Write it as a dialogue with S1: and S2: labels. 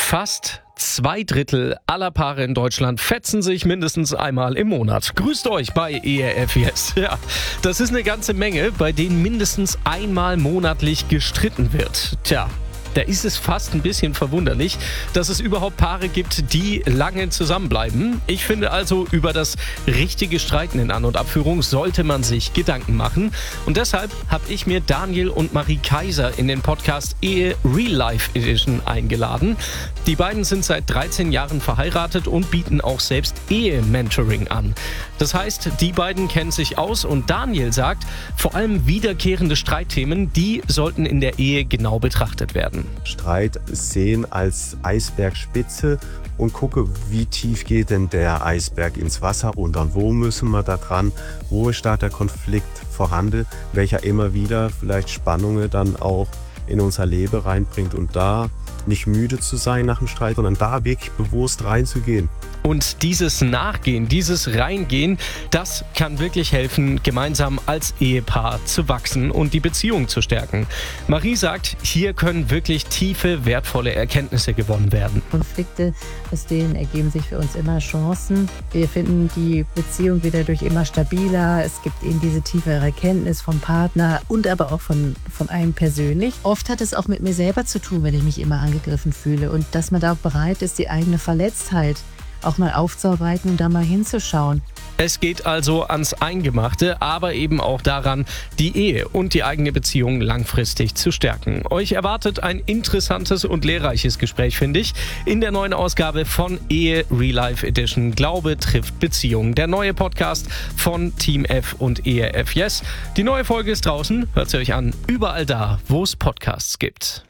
S1: Fast 2/3 aller Paare in Deutschland fetzen sich mindestens einmal im Monat. Grüßt euch bei ERF Yes. Ja, das ist eine ganze Menge, bei denen mindestens einmal monatlich gestritten wird. Tja, da ist es fast ein bisschen verwunderlich, dass es überhaupt Paare gibt, die lange zusammenbleiben. Ich finde also, über das richtige Streiten in An- und Abführung sollte man sich Gedanken machen. Und deshalb habe ich mir Daniel und Marie Kaiser in den Podcast Ehe Real Life Edition eingeladen. Die beiden sind seit 13 Jahren verheiratet und bieten auch selbst Ehe-Mentoring an. Das heißt, die beiden kennen sich aus und Daniel sagt, vor allem wiederkehrende Streitthemen, die sollten in der Ehe genau betrachtet werden.
S2: Streit sehen als Eisbergspitze und gucke, wie tief geht denn der Eisberg ins Wasser und dann wo müssen wir da dran, wo ist da der Konflikt vorhanden, welcher immer wieder vielleicht Spannungen dann auch in unser Leben reinbringt und da nicht müde zu sein nach dem Streit, sondern da wirklich bewusst reinzugehen.
S1: Und dieses Nachgehen, dieses Reingehen, das kann wirklich helfen, gemeinsam als Ehepaar zu wachsen und die Beziehung zu stärken. Marie sagt, hier können wirklich tiefe, wertvolle Erkenntnisse gewonnen werden.
S3: Konflikte, aus denen ergeben sich für uns immer Chancen. Wir finden die Beziehung wieder durch immer stabiler. Es gibt eben diese tiefere Erkenntnis vom Partner und aber auch von einem persönlich. Oft hat es auch mit mir selber zu tun, wenn ich mich immer angegriffen fühle und dass man da auch bereit ist, die eigene Verletztheit auch mal aufzuarbeiten und da mal hinzuschauen.
S1: Es geht also ans Eingemachte, aber eben auch daran, die Ehe und die eigene Beziehung langfristig zu stärken. Euch erwartet ein interessantes und lehrreiches Gespräch, finde ich, in der neuen Ausgabe von Ehe Real Life Edition Glaube trifft Beziehung. Der neue Podcast von Team F und ERF Yes. Die neue Folge ist draußen, hört sie euch an, überall da, wo es Podcasts gibt.